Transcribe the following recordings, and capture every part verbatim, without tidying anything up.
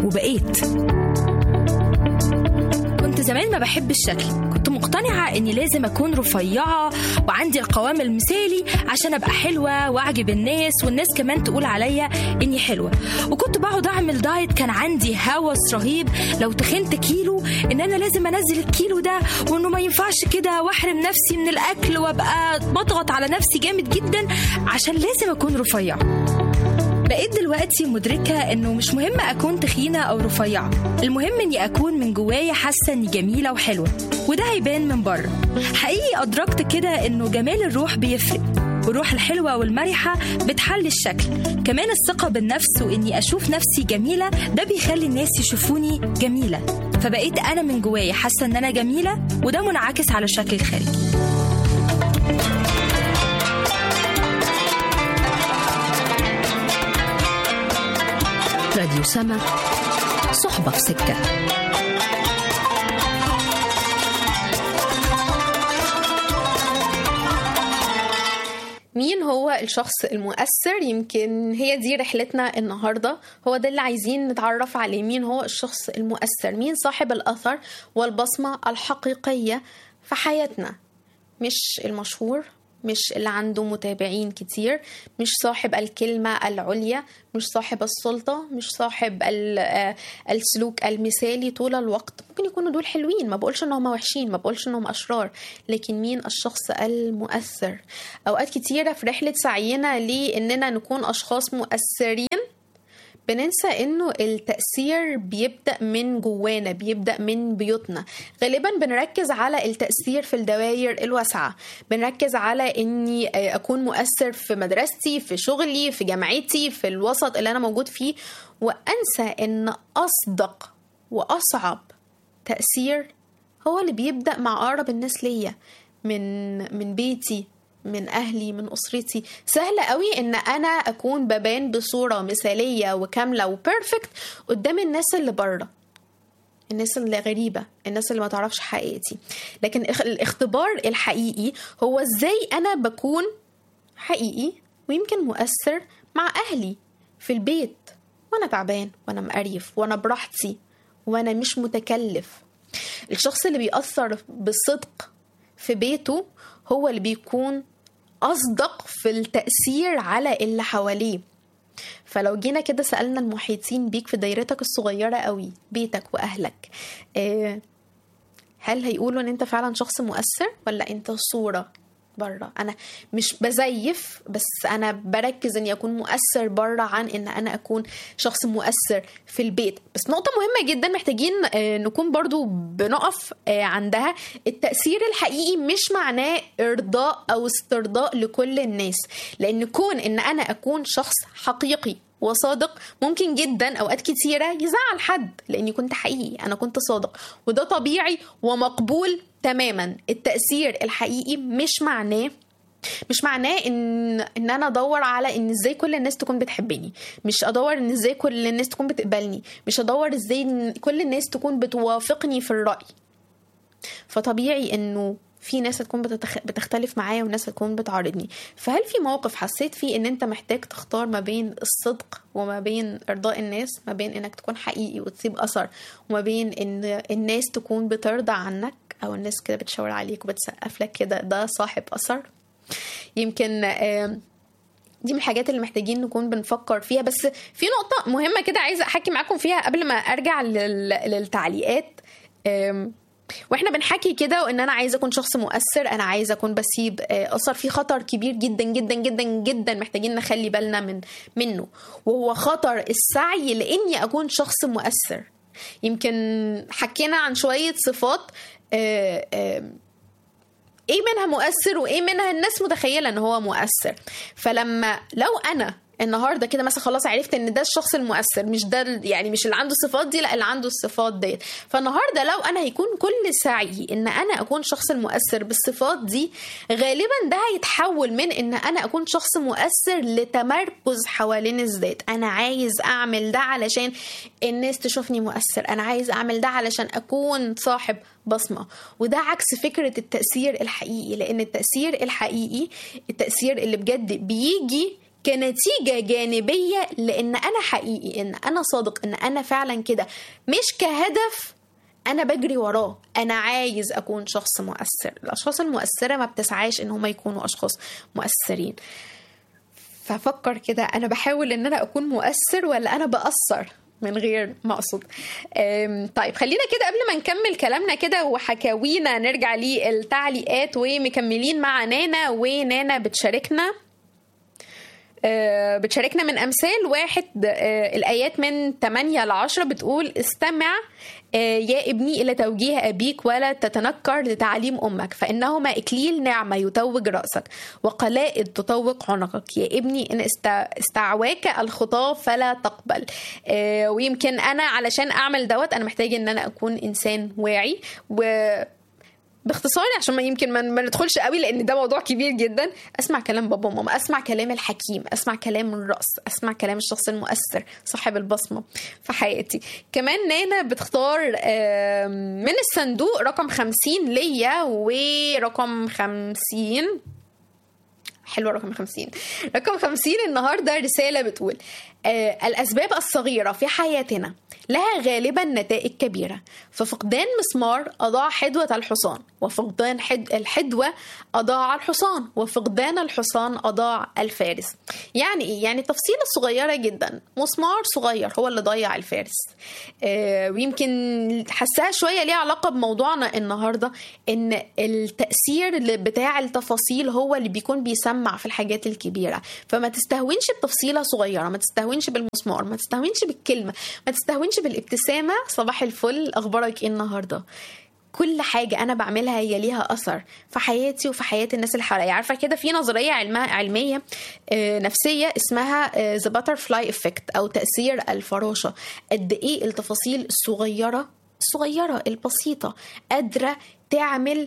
وبقيت. كنت زمان ما بحب الشكل، كنت مقتنعة اني لازم اكون رفيعة وعندي القوام المثالي عشان ابقى حلوة واعجب الناس، والناس كمان تقول عليا اني حلوة. وكنت بقعد اعمل دايت، كان عندي هوس رهيب لو تخنت كيلو ان انا لازم انزل الكيلو ده، وانه ما ينفعش كده، واحرم نفسي من الاكل وابقى بضغط على نفسي جامد جدا عشان لازم اكون رفيعة. بقيت دلوقتي مدركة انه مش مهم اكون تخينة او رفيعة، المهم اني اكون من جوايا حاسة اني جميلة وحلوة، وده هيبان من بره. حقيقي ادركت كده انه جمال الروح بيفرق، والروح الحلوة والمرحة بتحل الشكل. كمان الثقة بالنفس واني اشوف نفسي جميلة ده بيخلي الناس يشوفوني جميلة، فبقيت انا من جوايا حاسة ان انا جميلة، وده منعكس على شكل الخارجي. راديو سما، صحبة في سكة. مين هو الشخص المؤثر؟ يمكن هي دي رحلتنا النهاردة، هو ده اللي عايزين نتعرف عليه. مين هو الشخص المؤثر؟ مين صاحب الأثر والبصمة الحقيقية في حياتنا؟ مش المشهور، مش اللي عنده متابعين كتير، مش صاحب الكلمة العليا، مش صاحب السلطة، مش صاحب السلوك المثالي طول الوقت. ممكن يكونوا دول حلوين، ما بقولش انهم وحشين، ما بقولش انهم أشرار، لكن مين الشخص المؤثر؟ أوقات كتيرة في رحلة سعينا لأننا نكون أشخاص مؤثرين بننسى انه التأثير بيبدأ من جوانا، بيبدأ من بيوتنا. غالبا بنركز على التأثير في الدوائر الواسعة، بنركز على اني اكون مؤثر في مدرستي، في شغلي، في جامعتي، في الوسط اللي انا موجود فيه، وانسى ان اصدق واصعب تأثير هو اللي بيبدأ مع اقرب الناس ليا، من من بيتي، من أهلي، من أسرتي. سهل قوي إن أنا أكون ببان بصورة مثالية وكاملة وبرفكت قدام الناس اللي بره، الناس اللي غريبة، الناس اللي ما تعرفش حقيقتي. لكن الاختبار الحقيقي هو إزاي أنا بكون حقيقي ويمكن مؤثر مع أهلي في البيت، وأنا تعبان وأنا مقريف وأنا براحتي وأنا مش متكلف. الشخص اللي بيأثر بالصدق في بيته هو اللي بيكون أصدق في التأثير على اللي حواليه. فلو جينا كده سألنا المحيطين بيك في دايرتك الصغيرة قوي، بيتك وأهلك، هل هيقولوا ان انت فعلا شخص مؤثر ولا انت صورة برا؟ انا مش بزيف، بس انا بركز اني اكون مؤثر برا عن ان انا اكون شخص مؤثر في البيت. بس نقطة مهمة جدا محتاجين نكون برضو بنقف عندها، التأثير الحقيقي مش معناه ارضاء او استرضاء لكل الناس، لان كون ان انا اكون شخص حقيقي وصادق ممكن جدا اوقات كتيرة يزعل حد، لاني كنت حقيقي، انا كنت صادق، وده طبيعي ومقبول تماما. التأثير الحقيقي مش معناه مش معناه ان ان انا ادور على ان ازاي كل الناس تكون بتحبني، مش ادور ان ازاي كل الناس تكون بتقبلني، مش ادور ازاي كل الناس تكون بتوافقني في الرأي. فطبيعي انه في ناس هتكون بتتخ... بتختلف معايا وناس هتكون بتعارضني. فهل في موقف حسيت فيه ان انت محتاج تختار ما بين الصدق وما بين ارضاء الناس، ما بين انك تكون حقيقي وتسيب اثر وما بين ان الناس تكون بترضى عنك او الناس كده بتشاور عليك وبتسقف لك كده ده صاحب اثر؟ يمكن دي من الحاجات اللي محتاجين نكون بنفكر فيها. بس في نقطة مهمة كده عايزة احكي معاكم فيها قبل ما ارجع لل... للتعليقات. واحنا بنحكي كده وان انا عايزه اكون شخص مؤثر، انا عايزه اكون بسيب اثر، في خطر كبير جدا جدا جدا جدا محتاجين نخلي بالنا من منه، وهو خطر السعي لاني اكون شخص مؤثر. يمكن حكينا عن شويه صفات آآ آآ ايه منها مؤثر وايه منها الناس متخيله ان هو مؤثر. فلما لو انا النهارده كده مثلا خلاص عرفت ان ده الشخص المؤثر، مش ده يعني مش اللي عنده الصفات دي، لا اللي عنده الصفات دي، فالنهارده لو انا هيكون كل سعي ان انا اكون شخص المؤثر بالصفات دي، غالبا ده هيتحول من ان انا اكون شخص مؤثر لتمركز حوالين الذات. انا عايز اعمل ده علشان الناس تشوفني مؤثر، انا عايز اعمل ده علشان اكون صاحب بصمة. وده عكس فكرة التأثير الحقيقي، لان التأثير الحقيقي، التأثير اللي بجد بيجي كنتيجة جانبية، لأن أنا حقيقي إن أنا صادق إن أنا فعلا كده، مش كهدف أنا بجري وراه. أنا عايز أكون شخص مؤثر. الأشخاص المؤثرة ما بتسعاش إن هم يكونوا أشخاص مؤثرين. ففكر كده، أنا بحاول إن أنا أكون مؤثر ولا أنا بأثر من غير ما أقصد؟ طيب خلينا كده قبل ما نكمل كلامنا كده وحكاوينا نرجع للتعليقات ومكملين مع نانا. ونانا بتشاركنا بتشاركنا من أمثال واحد الآيات من ثمانية لعشرة، بتقول: استمع يا ابني إلى توجيه أبيك ولا تتنكر لتعليم أمك، فإنهما إكليل نعمة يتوج رأسك وقلائد تطوق عنقك. يا ابني إن استعواك الخطاب فلا تقبل. ويمكن أنا علشان أعمل دوت أنا محتاج إن أنا أكون إنسان واعي. و باختصار عشان ما يمكن ما ندخلش قوي لان ده موضوع كبير جدا، اسمع كلام بابا وماما، اسمع كلام الحكيم، اسمع كلام الرأس، اسمع كلام الشخص المؤثر صاحب البصمة في حياتي. كمان نانا بتختار من الصندوق رقم خمسين ليا ورقم خمسين. حلوة رقم خمسين. رقم خمسين النهاردة رسالة بتقول: آه الأسباب الصغيرة في حياتنا لها غالبا نتائج كبيرة، ففقدان مسمار أضاع حدوة الحصان، وفقدان حد الحدوة أضاع الحصان، وفقدان الحصان أضاع الفارس. يعني إيه؟ يعني تفصيلة صغيرة جدا، مسمار صغير هو اللي ضيع الفارس. آه ويمكن حسها شوية ليها علاقة بموضوعنا النهاردة، إن التأثير بتاع التفاصيل هو اللي بيكون بيسمع في الحاجات الكبيرة. فما تستهونش بتفصيلة صغيرة، ما تستهونش بالمسمار، ما تستهونش بالكلمة، ما تستهونش بالابتسامة. صباح الفل، أخبارك إيه النهاردة؟ كل حاجة أنا بعملها هي ليها أثر في حياتي وفي حياة الناس اللي حواليا. عارفة كده في نظرية علمية نفسية اسمها The Butterfly Effect أو تأثير الفراشة. قد إيه التفاصيل الصغيرة الصغيرة البسيطة قادرة تعمل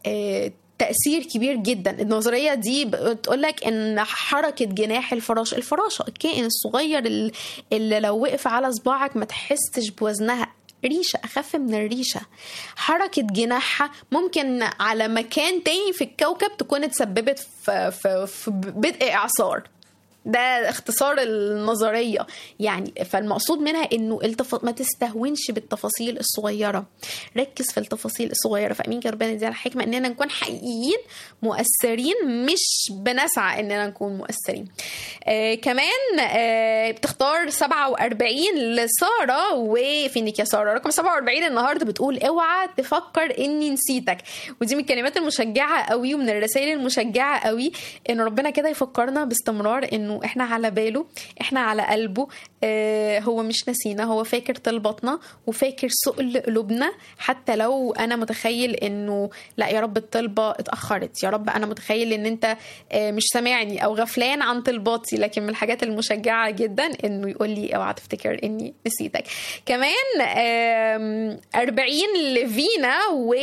تأثير كبير جدا. النظرية دي بتقولك ان حركة جناح الفراش الفراشة الكائن الصغير اللي لو وقف على صباعك ما تحسش بوزنها، ريشة أخف من الريشة، حركة جناحها ممكن على مكان تاني في الكوكب تكون اتسببت في, في, في بدء إعصار. ده اختصار النظرية يعني. فالمقصود منها انه التف... ما تستهونش بالتفاصيل الصغيرة، ركز في التفاصيل الصغيرة. فأمين يا ربنا يدينا الحكمة اننا نكون حقيقيين مؤثرين، مش بنسعى اننا نكون مؤثرين. آه كمان آه بتختار سبعة وأربعين لسارة. وفينك يا سارة؟ رقم سبعة وأربعين النهاردة بتقول: اوعى تفكر اني نسيتك. ودي من الكلمات المشجعة قوي ومن الرسائل المشجعة قوي، ان ربنا كده يفكرنا باستمرار انه احنا على باله، احنا على قلبه. اه هو مش نسينا، هو فاكر طلباتنا وفاكر سؤل قلوبنا. حتى لو انا متخيل انه لا يا رب الطلبة اتأخرت، يا رب انا متخيل ان انت اه مش سامعني او غفلان عن طلباتي، لكن من الحاجات المشجعة جدا انه يقول لي اوعى تفتكر اني نسيتك. كمان اه أربعين لفينا.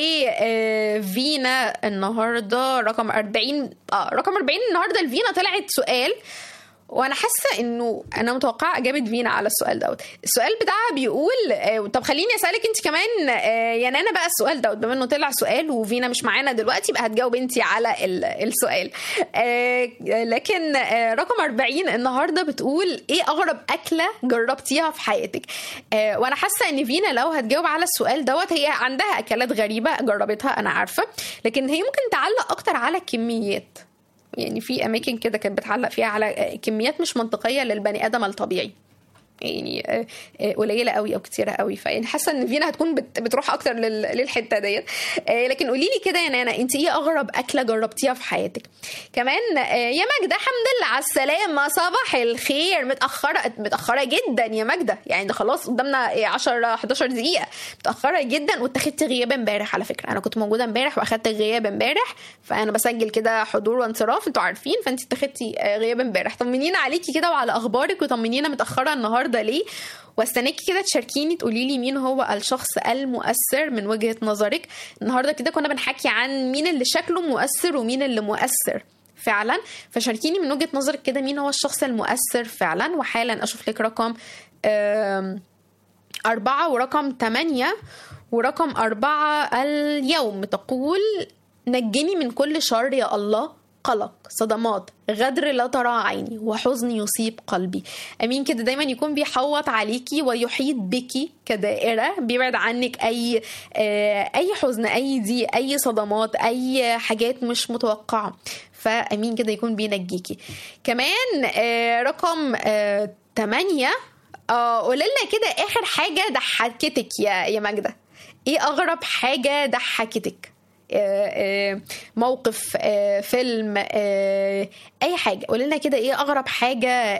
وفينا النهاردة رقم أربعين. اه رقم أربعين النهاردة لفينا طلعت سؤال، وانا حاسه انه انا متوقعه اجابه فينا على السؤال دوت. السؤال بتاعها بيقول آه طب خليني اسالك انت كمان آه يعني انا بقى السؤال دوت بما انه طلع سؤال وفينا مش معانا دلوقتي، بقى هتجاوب انت على السؤال. آه لكن آه رقم أربعين النهارده بتقول: ايه اغرب اكله جربتيها في حياتك؟ آه وانا حاسه ان فينا لو هتجاوب على السؤال دوت، هي عندها اكلات غريبه جربتها انا عارفه، لكن هي ممكن تعلق اكتر على الكميات. يعني في أماكن كده كانت بتعلق فيها على كميات مش منطقية للبني آدم الطبيعي، يعني قليله قوي او كتيره قوي. فيعني حاسه ان فينا هتكون بتروح اكتر للحته ديت. لكن قولي لي كده يا نانا، انت ايه اغرب اكله جربتيها في حياتك؟ كمان يا ماجده، حمد لله على السلامه، صباح الخير. متاخره متاخره جدا يا ماجده، يعني ده خلاص قدامنا عشرة حداشر دقيقه، متاخره جدا. واتخذت غياب امبارح على فكره، انا كنت موجوده امبارح واخدت غياب امبارح، فانا بسجل كده حضور وانصراف انتوا عارفين، فانت اتخذتي غياب امبارح. طمنينا عليكي كده وعلى اخبارك، وطمنينا متاخره النهارده ليه، واستناكي كده تشاركيني تقولي لي مين هو الشخص المؤثر من وجهة نظرك. النهارده كده كنا بنحكي عن مين اللي شكله مؤثر ومين اللي مؤثر فعلا، فشاركيني من وجهة نظرك كده مين هو الشخص المؤثر فعلا. وحالا اشوف لك رقم أربعة ورقم تمانية. ورقم أربعة: اليوم تقول: نجني من كل شر يا الله، قلق، صدمات، غدر لا ترى عيني، وحزن يصيب قلبي. امين كده دايما يكون بيحوط عليكي ويحيط بك كدائره، بيبعد عنك اي اي حزن، اي ضيق، اي صدمات، اي حاجات مش متوقعه. فامين كده يكون بينجيكي. كمان رقم تمانية، قولي لنا كده اخر حاجه ضحكتك يا يا ماجده. ايه اغرب حاجه ضحكتك؟ موقف، فيلم، اي حاجه. قولي لنا كده ايه اغرب حاجه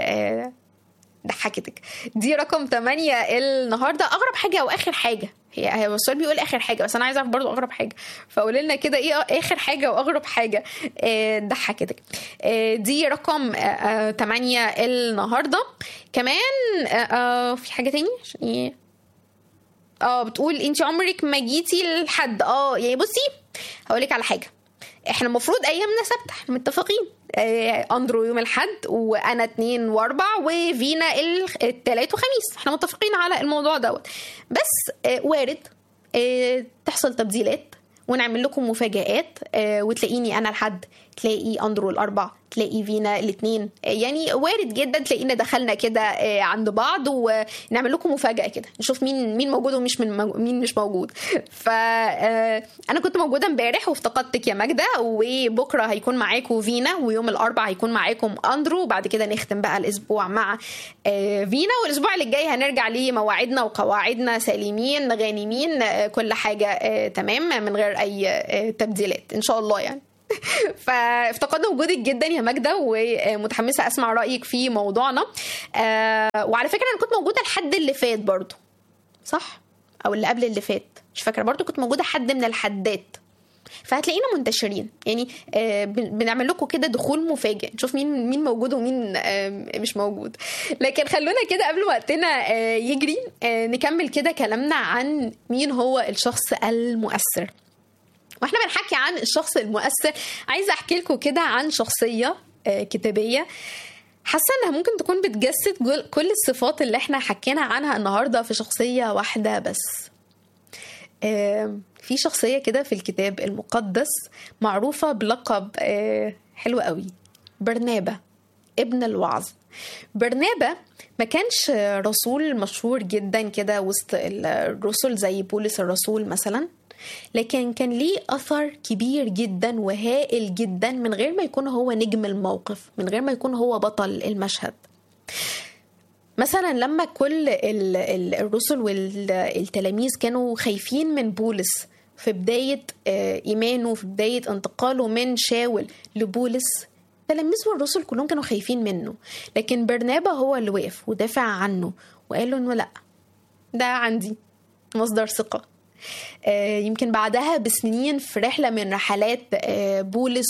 ضحكتك. دي رقم تمانية النهارده. اغرب حاجه او اخر حاجه، هي هو السؤال بيقول اخر حاجه، بس انا عايزه اعرف برضو اغرب حاجه. فقولي لنا كده ايه اخر حاجه واغرب حاجه ضحكتك. دي رقم تمانية النهارده. كمان في حاجه تاني عشان ايه اه بتقول انت عمرك ما جيتي لحد. اه يعني بصي هقولك على حاجه، احنا المفروض ايامنا ثابته، احنا متفقين. آه اندرو يوم الاحد، وانا اتنين واربع، وفينا التلات وخميس. احنا متفقين على الموضوع دوت. بس آه وارد آه تحصل تبديلات ونعمل لكم مفاجآت، آه وتلاقيني انا الحد، تلاقي اندرو الاربع، تلاقي فينا الاثنين. يعني وارد جدا تلاقينا دخلنا كده عند بعض ونعمل لكم مفاجأة كده، نشوف مين مين موجود ومش من مين مش موجود. فأنا كنت موجودة امبارح وافتقدتك يا ماجدة، وبكرة هيكون معاكم فينا، ويوم الأربع هيكون معاكم أندرو، وبعد كده نختم بقى الأسبوع مع فينا. والأسبوع اللي جاي هنرجع لمواعيدنا وقواعدنا سالمين غانمين، كل حاجة تمام من غير أي تبديلات إن شاء الله يعني. فافتقدنا وجودك جدا يا ماجدة، ومتحمسة اسمع رأيك في موضوعنا. آه وعلى فكرة انا كنت موجودة الحد اللي فات برضو، صح؟ او اللي قبل اللي فات مش فاكرة، برضو كنت موجودة حد من الحدات. فهتلاقينا منتشرين يعني، آه بنعمل لكم كده دخول مفاجئ، نشوف مين مين موجود ومين آه مش موجود. لكن خلونا كده قبل وقتنا آه يجري آه نكمل كده كلامنا عن مين هو الشخص المؤثر. واحنا بنحكي عن الشخص المؤثر، عايزه احكي لكم كده عن شخصيه كتابيه حاسه انها ممكن تكون بتجسد كل الصفات اللي احنا حكينا عنها النهارده في شخصيه واحده بس. في شخصيه كده في الكتاب المقدس معروفه بلقب حلو قوي، برنابا ابن الوعظ. برنابا ما كانش رسول مشهور جدا كده وسط الرسل زي بولس الرسول مثلا، لكن كان ليه أثر كبير جدا وهائل جدا من غير ما يكون هو نجم الموقف، من غير ما يكون هو بطل المشهد. مثلا لما كل الرسل والتلاميذ كانوا خايفين من بولس في بداية إيمانه، في بداية انتقاله من شاول لبولس، التلاميذ والرسل كلهم كانوا خايفين منه، لكن برنابا هو اللي وقف ودافع عنه وقال له إنه لأ، ده عندي مصدر ثقة. آه يمكن بعدها بسنين في رحلة من رحلات آه بولس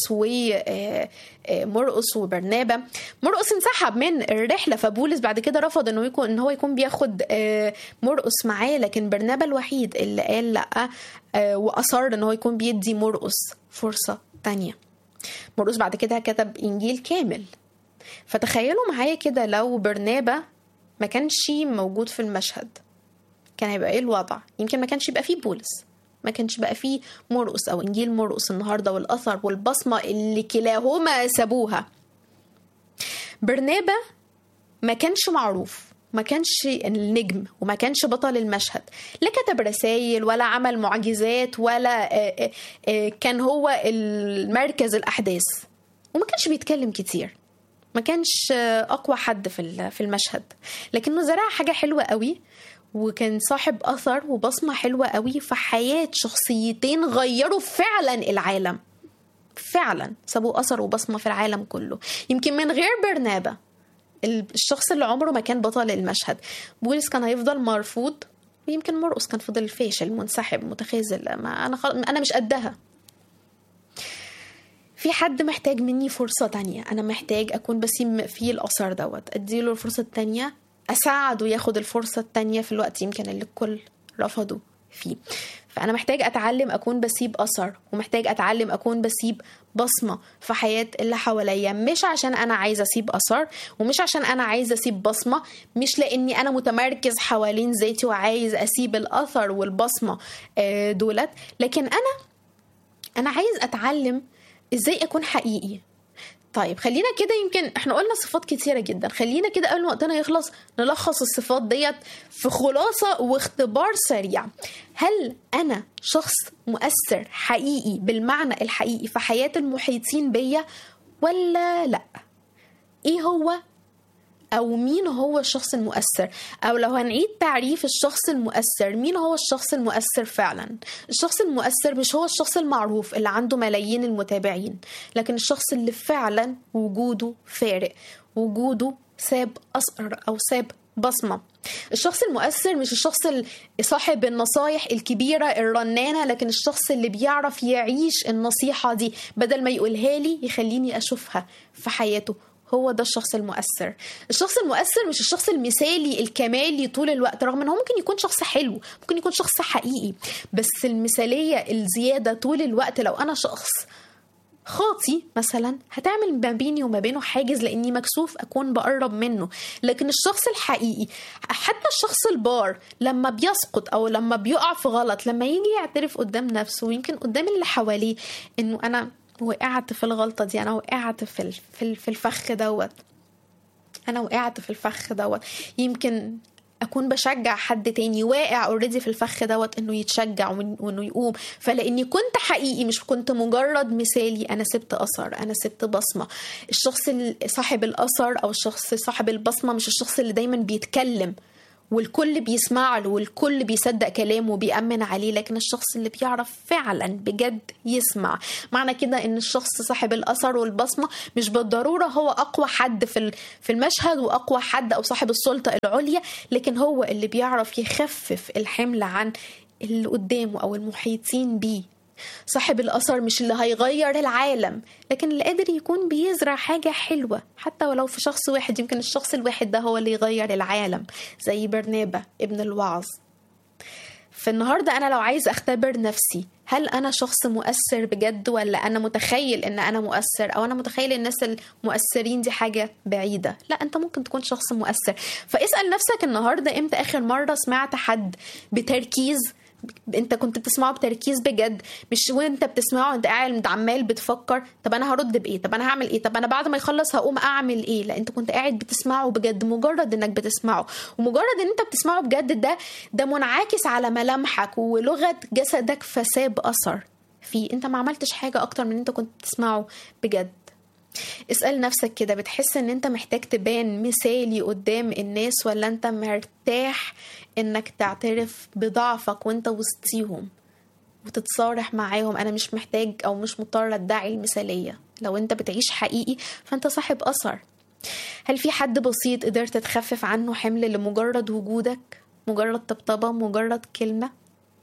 ومرقس وبرنابا، مرقس انسحب من الرحلة، فبولس بعد كده رفض انه يكون ان هو يكون بياخد آه مرقس معاه، لكن برنابا الوحيد اللي قال لا آه وأصر ان هو يكون بيدي مرقس فرصة تانية. مرقس بعد كده كتب إنجيل كامل. فتخيلوا معايا كده لو برنابا ما كانش موجود في المشهد، كان هيبقى ايه الوضع؟ يمكن ما كانش يبقى فيه بولس، ما كانش بقى فيه مرقس او انجيل مرقس النهارده والاثر والبصمه اللي كلاهما سابوها. برنابا ما كانش معروف، ما كانش النجم، وما كانش بطل المشهد، لا كتب رسائل ولا عمل معجزات ولا كان هو المركز الاحداث، وما كانش بيتكلم كتير، ما كانش اقوى حد في المشهد، لكنه زرع حاجه حلوه قوي، وكان صاحب أثر وبصمة حلوة قوي في حياة شخصيتين غيروا فعلا العالم، فعلا سابوا أثر وبصمة في العالم كله. يمكن من غير برنابا الشخص اللي عمره ما كان بطل المشهد، بولس كان هيفضل مرفوض، ويمكن مرقس كان فضل فاشل منسحب متخاذل، ما أنا, خل... أنا مش قدها. في حد محتاج مني فرصة تانية، أنا محتاج أكون بسيم فيه الأثر دوت، أديله الفرصة التانية، أساعده ياخد الفرصة التانية في الوقت يمكن اللي الكل رفضوا فيه. فأنا محتاج أتعلم أكون بسيب أثر، ومحتاج أتعلم أكون بسيب بصمة في حياة اللي حواليا، مش عشان أنا عايزة أسيب أثر، ومش عشان أنا عايزة أسيب بصمة، مش لأني أنا متمركز حوالين ذاتي وعايز أسيب الأثر والبصمة دولت، لكن أنا أنا عايز أتعلم ازاي اكون حقيقي؟ طيب خلينا كده، يمكن احنا قلنا صفات كتيرة جدا، خلينا كده قبل ما وقتنا يخلص نلخص الصفات ديت في خلاصة واختبار سريع. هل انا شخص مؤثر حقيقي بالمعنى الحقيقي في حياة المحيطين بيا ولا لا؟ ايه هو او مين هو الشخص المؤثر؟ او لو هنعيد تعريف الشخص المؤثر، مين هو الشخص المؤثر فعلا؟ الشخص المؤثر مش هو الشخص المعروف اللي عنده ملايين المتابعين، لكن الشخص اللي فعلا وجوده فارق، وجوده ساب أثر او ساب بصمة. الشخص المؤثر مش الشخص صاحب النصايح الكبيرة الرنانة، لكن الشخص اللي بيعرف يعيش النصيحة دي بدل ما يقولها لي يخليني أشوفها في حياته. هو ده الشخص المؤثر. الشخص المؤثر مش الشخص المثالي الكمالي طول الوقت، رغم انه ممكن يكون شخص حلو، ممكن يكون شخص حقيقي، بس المثالية الزيادة طول الوقت لو انا شخص خاطي مثلا هتعمل ما بيني وما بينه حاجز، لاني مكسوف اكون بقرب منه. لكن الشخص الحقيقي، حتى الشخص البار لما بيسقط او لما بيقع في غلط، لما يجي يعترف قدام نفسه ويمكن قدام اللي حواليه انه انا وقعت في الغلطة دي، أنا وقعت في في الفخ دوت أنا وقعت في الفخ دوت يمكن أكون بشجع حد تاني واقع اوريدي في الفخ دوت إنه يتشجع وإنه يقوم. فلأني كنت حقيقي، مش كنت مجرد مثالي، أنا سبت أثر، أنا سبت بصمة. الشخص صاحب الأثر أو الشخص صاحب البصمة مش الشخص اللي دايما بيتكلم والكل بيسمع له والكل بيصدق كلامه وبيأمن عليه، لكن الشخص اللي بيعرف فعلا بجد يسمع. معنى كده ان الشخص صاحب الأثر والبصمة مش بالضرورة هو أقوى حد في في المشهد وأقوى حد أو صاحب السلطة العليا، لكن هو اللي بيعرف يخفف الحمل عن اللي قدامه أو المحيطين بيه. صاحب الأثر مش اللي هيغير العالم، لكن اللي قادر يكون بيزرع حاجة حلوة حتى ولو في شخص واحد. يمكن الشخص الواحد ده هو اللي يغير العالم، زي برنابا ابن الوعظ. فالنهاردة أنا لو عايز أختبر نفسي، هل أنا شخص مؤثر بجد ولا أنا متخيل إن أنا مؤثر، أو أنا متخيل الناس المؤثرين دي حاجة بعيدة؟ لا، أنت ممكن تكون شخص مؤثر. فاسأل نفسك النهاردة، إمتى آخر مرة سمعت حد بتركيز انت كنت بتسمعه بتركيز بجد، مش وانت بتسمعه انت قاعد عمال بتفكر طب انا هرد بايه، طب انا هعمل ايه، طب انا بعد ما يخلص هقوم اعمل ايه؟ لا، انت كنت قاعد بتسمعه بجد. مجرد انك بتسمعه ومجرد ان انت بتسمعه بجد، ده ده منعكس على ملامحك ولغة جسدك، فساب اثر فيه. انت ما عملتش حاجة اكتر من انت كنت بتسمعه بجد. اسأل نفسك كده، بتحس ان انت محتاج تبان مثالي قدام الناس، ولا انت مرتاح انك تعترف بضعفك وانت وسطيهم وتتصارح معاهم؟ انا مش محتاج او مش مضطر ادعي المثالية. لو انت بتعيش حقيقي فانت صاحب اثر. هل في حد بسيط قدرت تخفف عنه حمل لمجرد وجودك، مجرد طبطبة، مجرد كلمة؟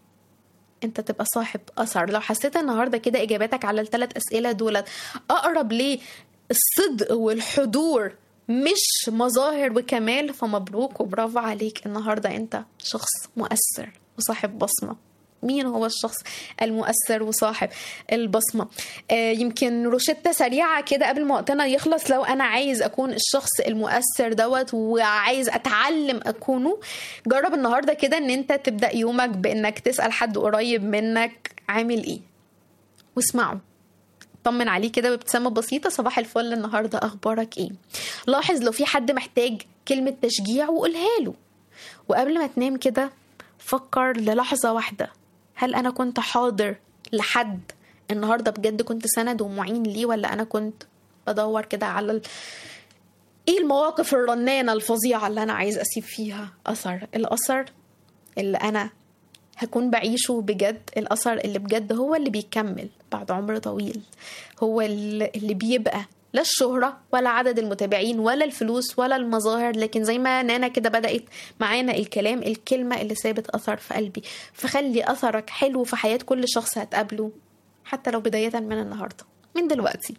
انت تبقى صاحب اثر. لو حسيت النهارده كده اجاباتك على الثلاث اسئله دولت اقرب ليه الصدق والحضور مش مظاهر وكمال، فمبروك وبرافو عليك. النهارده انت شخص مؤثر وصاحب بصمه. مين هو الشخص المؤثر وصاحب البصمة؟ آه يمكن روشتة سريعة كده قبل ما وقتنا يخلص. لو أنا عايز أكون الشخص المؤثر دوت وعايز أتعلم أكونه، جرب النهاردة كده أن أنت تبدأ يومك بأنك تسأل حد قريب منك عامل إيه، واسمعه، طمن عليه كده بابتسامة بسيطة، صباح الفل، النهاردة أخبارك إيه؟ لاحظ لو في حد محتاج كلمة تشجيع وقولها له. وقبل ما تنام كده فكر للحظة واحدة، هل أنا كنت حاضر لحد النهاردة بجد كنت سند ومعين ليه، ولا أنا كنت بدور كده على ال... إيه المواقف الرنانة الفظيعة اللي أنا عايز أسيب فيها أثر؟ الأثر اللي أنا هكون بعيشه بجد، الأثر اللي بجد هو اللي بيكمل بعد عمر طويل، هو اللي بيبقى لا الشهرة ولا عدد المتابعين ولا الفلوس ولا المظاهر، لكن زي ما نانا كده بدأت معانا الكلام، الكلمة اللي سابت أثر في قلبي. فخلي أثرك حلو في حياة كل شخص هتقابله، حتى لو بداية من النهاردة، من دلوقتي.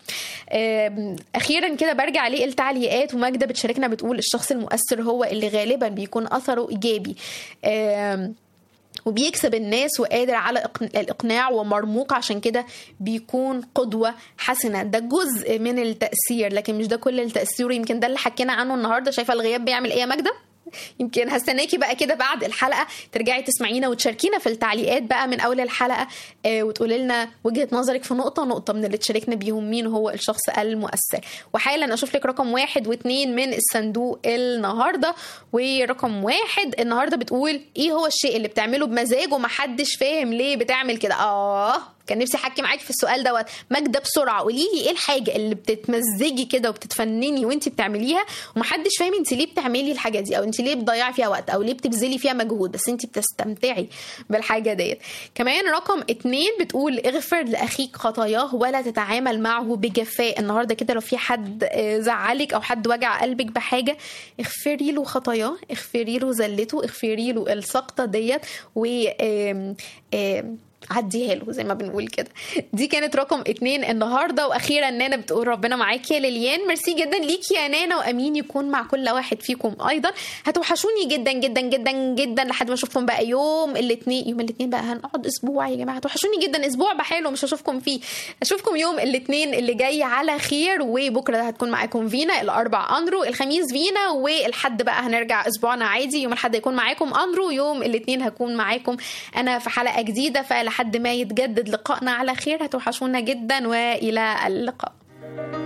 أخيرا كده برجع عليه التعليقات، وماجدة بتشاركنا بتقول الشخص المؤثر هو اللي غالبا بيكون أثره إيجابي وبيكسب الناس وقادر على الإقناع ومرموق، عشان كده بيكون قدوة حسنة. ده جزء من التأثير لكن مش ده كل التأثير. يمكن ده اللي حكينا عنه النهاردة. شايفة الغياب بيعمل ايه يا ماجدة؟ يمكن هستناكي بقى كده بعد الحلقه ترجعي تسمعينا وتشاركينا في التعليقات بقى من اول الحلقه، آه وتقولي لنا وجهه نظرك في نقطه نقطه من اللي تشاركنا بيهم مين هو الشخص المؤثر. وحالا اشوف لك رقم واحد واثنين من الصندوق النهارده. ورقم واحد النهارده بتقول ايه هو الشيء اللي بتعمله بمزاج ومحدش فاهم ليه بتعمل كده؟ اه كان نفسي احكي معاكي في السؤال دوت. ماجدة بسرعه قولي لي ايه الحاجه اللي بتتمزجي كده وبتتفنني وانت بتعمليها ومحدش فاهم انت ليه بتعملي الحاجه دي، او انت ليه بتضيعي فيها وقت، او ليه بتبذلي فيها مجهود بس انت بتستمتعي بالحاجه ديت. كمان رقم اتنين بتقول اغفر لاخيك خطاياه ولا تتعامل معه بجفاء. النهارده كده لو في حد زعلك او حد وجع قلبك بحاجه اغفري له خطاياه، اغفري له زلته، اغفري له السقطه ديت و آم آم عديها له زي ما بنقول كده. دي كانت رقم اتنين النهارده. واخيرا نانا بتقول ربنا معاكي يا ليليان. ميرسي جدا ليكي يا نانا، وامين يكون مع كل واحد فيكم ايضا. هتوحشوني جدا جدا جدا جدا لحد ما اشوفكم بقى يوم الاثنين. يوم الاثنين بقى هنقعد اسبوع يا جماعه، هتوحشوني جدا اسبوع بحاله مش هشوفكم فيه. اشوفكم يوم الاثنين اللي جاي على خير. وبكره هتكون معاكم فينا، الاربع اندرو، الخميس فينا، والحد بقى هنرجع اسبوعنا عادي. يوم الاحد هيكون معاكم اندرو، يوم الاثنين هكون معاكم انا في حلقه جديده. فلحد ما يتجدد لقائنا على خير هتوحشونا جدا، والى اللقاء.